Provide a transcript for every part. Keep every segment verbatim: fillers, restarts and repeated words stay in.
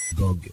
Gog.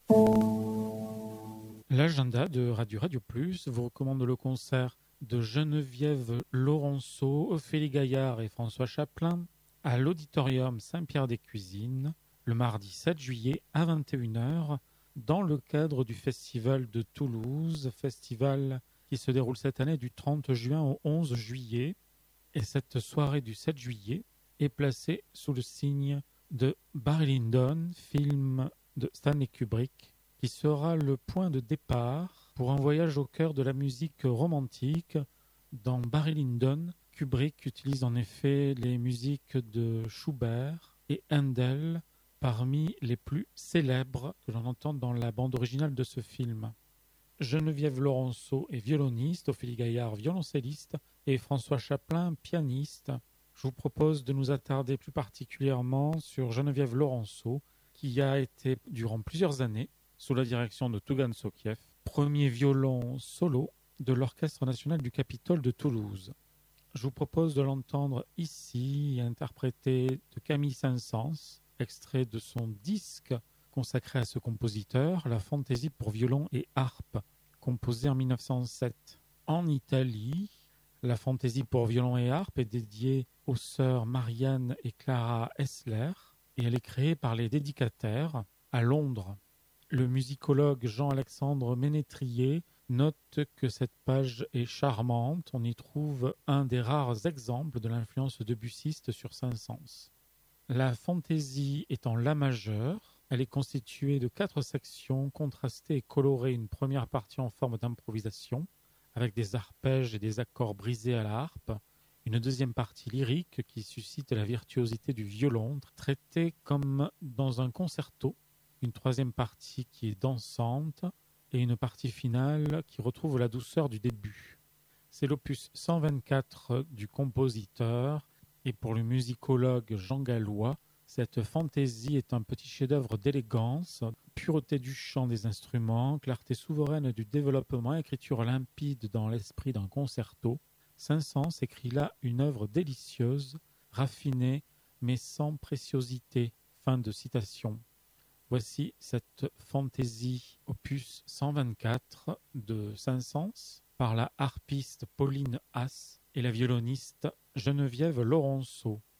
L'agenda de Radio Radio Plus vous recommande le concert de Geneviève Laurenceau, Ophélie Gaillard et François Chaplin à l'Auditorium Saint-Pierre-des-Cuisines le mardi sept juillet à vingt et une heures dans le cadre du Festival de Toulouse, festival qui se déroule cette année du trente juin au onze juillet. Et cette soirée du sept juillet est placée sous le signe de Barry Lyndon, film de Stanley Kubrick, qui sera le point de départ pour un voyage au cœur de la musique romantique. Dans Barry Lyndon, Kubrick utilise en effet les musiques de Schubert et Handel, parmi les plus célèbres que l'on entend dans la bande originale de ce film. Geneviève Laurenceau est violoniste, Ophélie Gaillard violoncelliste et François Chaplin pianiste. Je vous propose de nous attarder plus particulièrement sur Geneviève Laurenceau, qui a été durant plusieurs années sous la direction de Tougan Sokiev, premier violon solo de l'Orchestre national du Capitole de Toulouse. Je vous propose de l'entendre ici, interprété de Camille Saint-Saëns, extrait de son disque consacré à ce compositeur, la Fantaisie pour violon et harpe, composée en mille neuf cent sept. En Italie, la Fantaisie pour violon et harpe est dédiée aux sœurs Marianne et Clara Hessler, et elle est créée par les dédicataires à Londres. Le musicologue Jean-Alexandre Ménétrier note que cette page est charmante. On y trouve un des rares exemples de l'influence debussiste sur Saint-Saëns. La fantaisie est en la majeur. Elle est constituée de quatre sections contrastées et colorées. Une première partie en forme d'improvisation, avec des arpèges et des accords brisés à la harpe. Une deuxième partie lyrique qui suscite la virtuosité du violon, traitée comme dans un concerto. Une troisième partie qui est dansante et une partie finale qui retrouve la douceur du début. C'est l'opus cent vingt-quatre du compositeur et pour le musicologue Jean Gallois, cette fantaisie est un petit chef-d'œuvre d'élégance, pureté du chant des instruments, clarté souveraine du développement, écriture limpide dans l'esprit d'un concerto. Saint-Saëns écrit là une œuvre délicieuse, raffinée, mais sans préciosité. Fin de citation. Voici cette fantaisie opus cent vingt-quatre de Saint-Saëns par la harpiste Pauline Haas et la violoniste Geneviève Laurenceau.